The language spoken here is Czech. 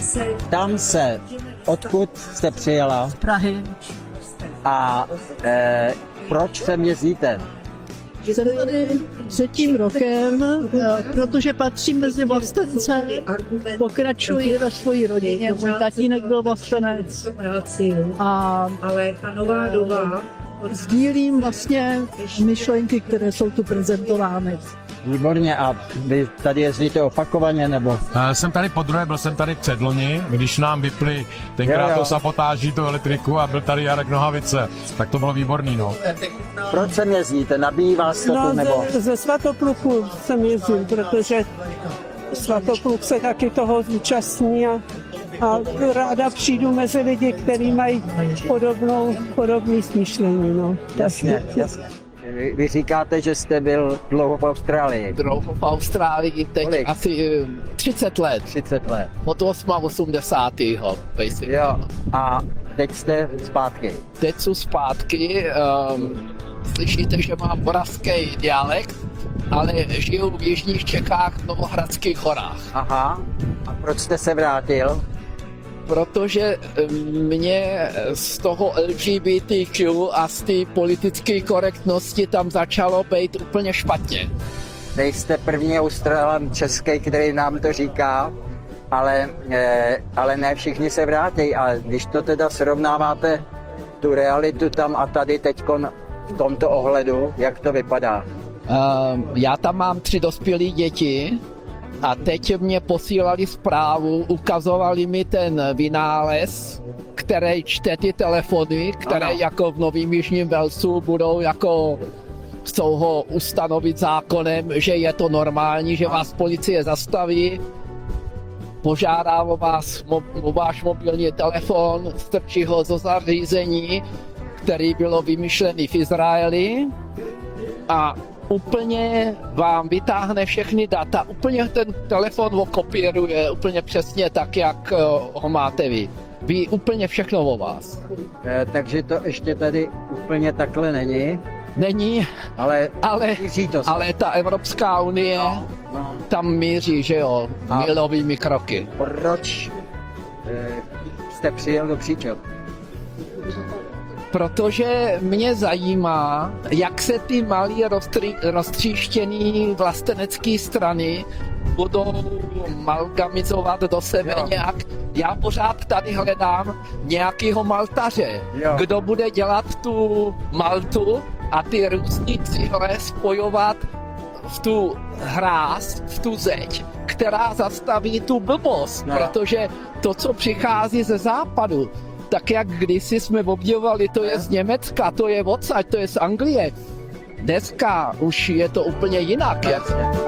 Tam se, odkud jste přijela Z Prahy. a proč sem jezdíte? Jsem tady 3. rokem, protože patřím mezi vlastence, pokračuji ve své rodině. Můj tatínek byl vlastenec a Ale ta nová doba, sdílím vlastně myšlenky, které jsou tu prezentovány. Výborně, a vy tady jezdíte opakovaně, nebo? Jsem tady podruhé, byl jsem tady předloni, když nám vypli tenkrát to sabotáží, tu elektriku a byl tady Jarek Nohavice, tak to bylo výborný, no. Proč sem jezdíte? Nabíjí vás to tu, nebo? Ze Svatopluku jsem jezdil, protože Svatopluk se taky toho zúčastní a ráda přijdu mezi lidi, kteří mají podobné smýšlení. No. Jasně, jasně. Vy říkáte, že jste byl dlouho v Austrálii. Dlouho v Austrálii, teď Kolik? asi 30 let, 30 let. od 88. basically. Jo, a teď jste zpátky. Teď jsou zpátky, slyšíte, že mám moravský dialekt, ale žiju v jižních Čechách v Novohradských horách. Aha, a proč jste se vrátil? Protože mě z toho LGBTQ a z té politické korektnosti tam začalo být úplně špatně. Nejste první Australan český, který nám to říká, ale ne všichni se vrátí. A když to teda srovnáváte, tu realitu tam a tady teďkon v tomto ohledu, jak to vypadá? Já tam mám 3 dospělé děti a teď mě posílali zprávu, ukazovali mi ten vynález, který čte ty telefony, které ano, jako v Novém Jižním Walesu budou jako chcou ho ustanovit zákonem, že je to normální, že vás policie zastaví, požádá o váš mobilní telefon, strčí ho do zařízení, který bylo vymyšlený v Izraeli a úplně vám vytáhne všechny data, úplně ten telefon okopíruje úplně přesně tak, jak ho máte vy. Ví úplně všechno o vás. Takže to ještě tady úplně takhle není, Není, ale ale, to se. ale ta Evropská unie No. tam míří, že jo, A- milovými kroky. Proč jste přijel do Příčov? Protože mě zajímá, jak se ty malé roztříštěné vlastenecké strany budou amalgamizovat do sebe Jo. nějak. Já pořád tady hledám nějakého maltaře, Jo. kdo bude dělat tu Maltu a ty různý cíle spojovat v tu hráz, v tu zeď, která zastaví tu blbost, No. protože to, co přichází ze západu, tak jak kdysi jsme obdivovali, to je z Německa, to je odsaď, to je z Anglie. Dneska už je to úplně jinak. Jasně.